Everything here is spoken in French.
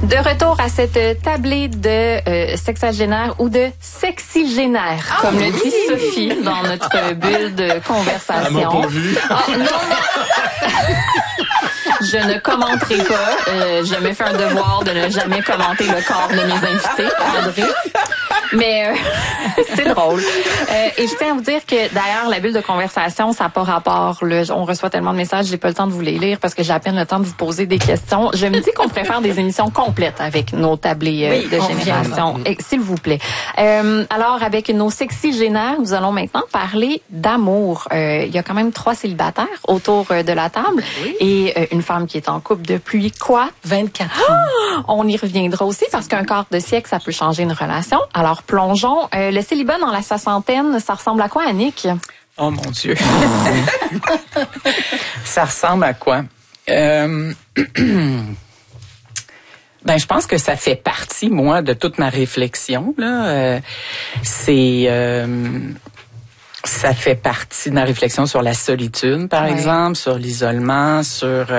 De retour à cette tablée de sexagénaire ou de sexygénaire, comme le dit Sophie dans notre bulle de conversation. Elle m'a pas vu. Non. Je ne commenterai pas. Je me fais un devoir de ne jamais commenter le corps de mes invités, André. Mais c'est drôle. Et je tiens à vous dire que d'ailleurs, la bulle de conversation, ça n'a pas rapport. On reçoit tellement de messages, j'ai pas le temps de vous les lire parce que j'ai à peine le temps de vous poser des questions. Je me dis qu'on préfère des émissions complètes avec nos tablés de génération. S'il vous plaît. Alors, avec nos sexygénaires, nous allons maintenant parler d'amour. Il y a quand même 3 célibataires autour de la table et une femme qui est en couple depuis quoi? 24 ans. On y reviendra aussi parce qu'un quart de siècle, ça peut changer une relation. Alors, plongeons. Le célibat dans la soixantaine, ça ressemble à quoi, Annick? Oh mon Dieu. Ça ressemble à quoi? Ben, je pense que ça fait partie, moi, de toute ma réflexion, là. Ça fait partie de ma réflexion sur la solitude, par exemple, sur l'isolement, sur